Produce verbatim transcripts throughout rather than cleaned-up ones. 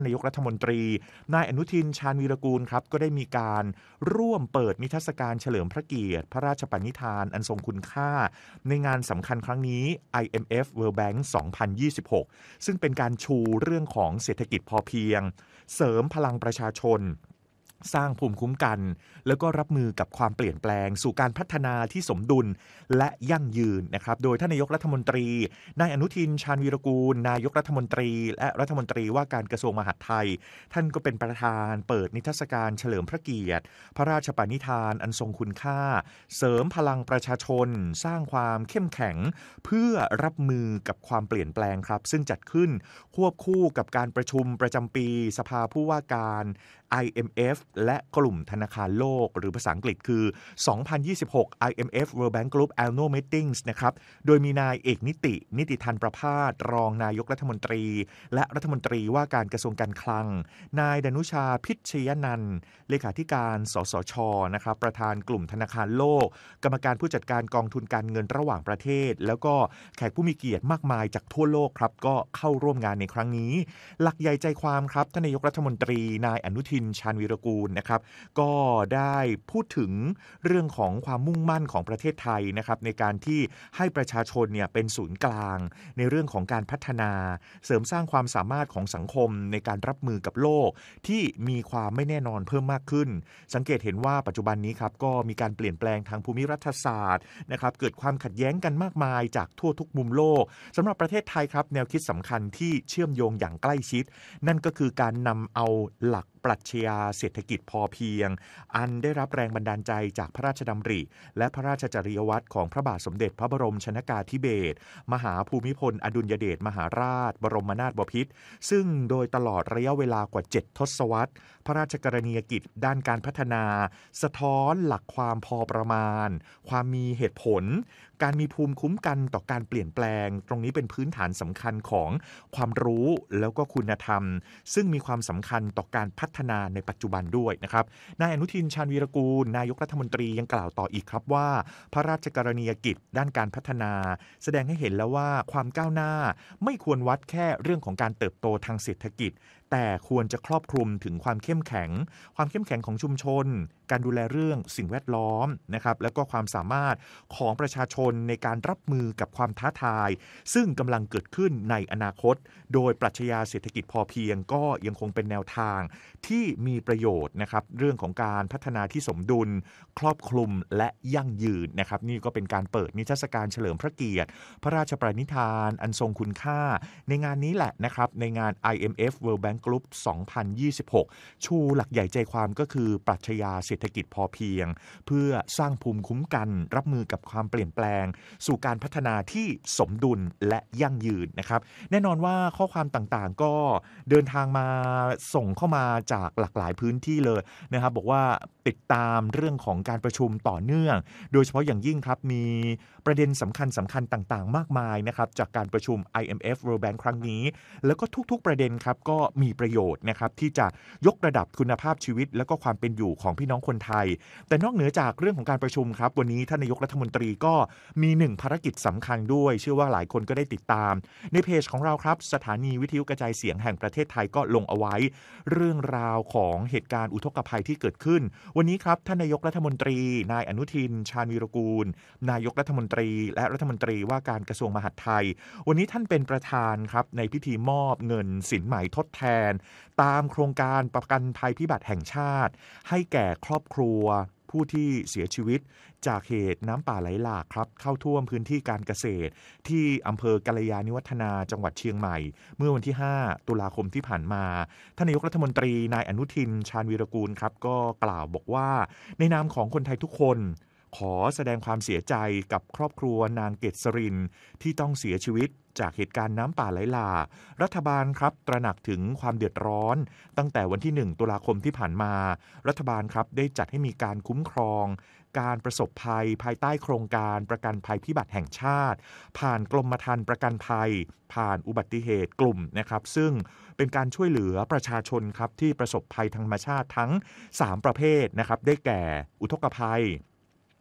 นายกรัฐมนตรีนายอนุทินชาญวีรกูลครับก็ได้มีการร่วมเปิดนิทรรศการเฉลิมพระเกียรติพระราชปณิธานอันทรงคุณค่าในงานสำคัญครั้งนี้ ไอ เอ็ม เอฟ World Bank สองพันยี่สิบหกซึ่งเป็นการชูเรื่องของเศรษฐกิจพอเพียงเสริมพลังประชาชนสร้างภูมิคุ้มกันแล้วก็รับมือกับความเปลี่ยนแปลงสู่การพัฒนาที่สมดุลและยั่งยืนนะครับโดยท่านนายกรัฐมนตรีนายอนุทินชาญวีรกูลนายกรัฐมนตรีและรัฐมนตรีว่าการกระทรวงมหาดไทยท่านก็เป็นประธานเปิดนิทรรศการเฉลิมพระเกียรติพระราชปณิธานอันทรงคุณค่าเสริมพลังประชาชนสร้างความเข้มแข็งเพื่อรับมือกับความเปลี่ยนแปลงครับซึ่งจัดขึ้นควบคู่กับการประชุมประจำปีสภาผู้ว่าการ ไอ เอ็ม เอฟ และกลุ่มธนาคารโลกหรือภาษาอังกฤษคือ สองพันยี่สิบหก ไอ เอ็ม เอฟ World Bank Group Annual Meetings นะครับโดยมีนายเอกนิตินิติธันประภาสรองนายกรัฐมนตรีและรัฐมนตรีว่าการกระทรวงการคลังนายดนุชาพิชยนันท์เลขาธิการสสชนะครับประธานกลุ่มธนาคารโลกกรรมการผู้จัดการกองทุนการเงินระหว่างประเทศแล้วก็แขกผู้มีเกียรติมากมายจากทั่วโลกครับก็เข้าร่วมงานในครั้งนี้หลักใหญ่ใจความครับท่านนายกรัฐมนตรีนายอนุทินชาญวีรกูลนะครับก็ได้พูดถึงเรื่องของความมุ่งมั่นของประเทศไทยนะครับในการที่ให้ประชาชนเนี่ยเป็นศูนย์กลางในเรื่องของการพัฒนาเสริมสร้างความสามารถของสังคมในการรับมือกับโลกที่มีความไม่แน่นอนเพิ่มมากขึ้นสังเกตเห็นว่าปัจจุบันนี้ครับก็มีการเปลี่ยนแปลงทางภูมิรัฐศาสตร์นะครับเกิดความขัดแย้งกันมากมายจากทั่วทุกมุมโลกสำหรับประเทศไทยครับแนวคิดสำคัญที่เชื่อมโยงอย่างใกล้ชิดนั่นก็คือการนำเอาหลักปรัชญาเศรษฐกิจพอเพียงอันได้รับแรงบันดาลใจจากพระราชดำริและพระราชจริยวัตรของพระบาทสมเด็จพระบรมชนกาธิเบศรมหาภูมิพลอดุลยเดชมหาราชบรมนาถบพิตรซึ่งโดยตลอดระยะเวลากว่าเจ็ดทศวรรษพระราชกรณียกิจด้านการพัฒนาสะท้อนหลักความพอประมาณความมีเหตุผลการมีภูมิคุ้มกันต่อการเปลี่ยนแปลงตรงนี้เป็นพื้นฐานสำคัญของความรู้แล้วก็คุณธรรมซึ่งมีความสำคัญต่อการพัฒนาในปัจจุบันด้วยนะครับนายอนุทินชาญวีรกูลนายกรัฐมนตรียังกล่าวต่ออีกครับว่าพระราชกรณียกิจด้านการพัฒนาแสดงให้เห็นแล้วว่าความก้าวหน้าไม่ควรวัดแค่เรื่องของการเติบโตทางเศรษฐกิจแต่ควรจะครอบคลุมถึงความเข้มแข็งความเข้มแข็งของชุมชนการดูแลเรื่องสิ่งแวดล้อมนะครับแล้วก็ความสามารถของประชาชนในการรับมือกับความท้าทายซึ่งกำลังเกิดขึ้นในอนาคตโดยปรัชญาเศรษฐกิจพอเพียงก็ยังคงเป็นแนวทางที่มีประโยชน์นะครับเรื่องของการพัฒนาที่สมดุลครอบคลุมและยั่งยืนนะครับนี่ก็เป็นการเปิดนิทรรศการเฉลิมพระเกียรติพระราชปณิธานอันทรงคุณค่าในงานนี้แหละนะครับในงาน ไอ เอ็ม เอฟ World Bank Group สองพันยี่สิบหกชูหลักใหญ่ใจความก็คือปรัชญาเศรษฐกิจพอเพียงเพื่อสร้างภูมิคุ้มกันรับมือกับความเปลี่ยนแปลงสู่การพัฒนาที่สมดุลและยั่งยืนนะครับแน่นอนว่าข้อความต่างๆก็เดินทางมาส่งเข้ามาจากหลากหลายพื้นที่เลยนะครับบอกว่าติดตามเรื่องของการประชุมต่อเนื่องโดยเฉพาะอย่างยิ่งครับมีประเด็นสำคัญสำคัญต่างๆมากมายนะครับจากการประชุม ไอ เอ็ม เอฟ World Bank ครั้งนี้แล้วก็ทุกๆประเด็นครับก็มีประโยชน์นะครับที่จะยกระดับคุณภาพชีวิตและก็ความเป็นอยู่ของพี่น้องคนไทยแต่นอกเหนือจากเรื่องของการประชุมครับวันนี้ท่านนายกรัฐมนตรีก็มีหนึ่งภารกิจสำคัญด้วยเชื่อว่าหลายคนก็ได้ติดตามในเพจของเราครับสถานีวิทยุกระจายเสียงแห่งประเทศไทยก็ลงเอาไว้เรื่องราวของเหตุการณ์อุทกภัยที่เกิดขึ้นวันนี้ครับท่านนายกรัฐมนตรีนายอนุทินชาญวีรกูลนายกรัฐมนตรีและรัฐมนตรีว่าการกระทรวงมหาดไทยวันนี้ท่านเป็นประธานครับในพิธีมอบเงินสินไหมทดแทนตามโครงการประกันภัยพิบัติแห่งชาติให้แก่ครอบครัวผู้ที่เสียชีวิตจากเหตุน้ำป่าไหลหลากครับเข้าท่วมพื้นที่การเกษตรที่อำเภอกัลยาณิวัฒนาจังหวัดเชียงใหม่เมื่อวันที่ห้าตุลาคมที่ผ่านมาท่านนายกรัฐมนตรีนายอนุทินชาญวีรกูลครับก็กล่าวบอกว่าในนามของคนไทยทุกคนขอแสดงความเสียใจกับครอบครัวนางเกษรินที่ต้องเสียชีวิตจากเหตุการณ์น้ำป่าไหลหลากรัฐบาลครับตระหนักถึงความเดือดร้อนตั้งแต่วันที่หนึ่งตุลาคมที่ผ่านมารัฐบาลครับได้จัดให้มีการคุ้มครองการประสบภัยภายใต้โครงการประกันภัยพิบัติแห่งชาติผ่านกรมธรรม์ประกันภัยผ่านอุบัติเหตุกลุ่มนะครับซึ่งเป็นการช่วยเหลือประชาชนครับที่ประสบภัยทางธรรมชาติทั้งสามประเภทนะครับได้แก่อุทกภัย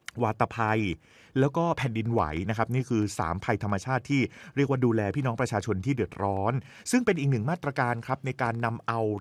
วาตภัยแล้วก็แผ่นดินไหวนะครับนี่คือสามภัยธรรมชาติที่เรียกว่าดูแลพี่น้องประชาชนที่เดือดร้อนซึ่งเป็นอีกหนึ่งมาตรการครับในการนำเอา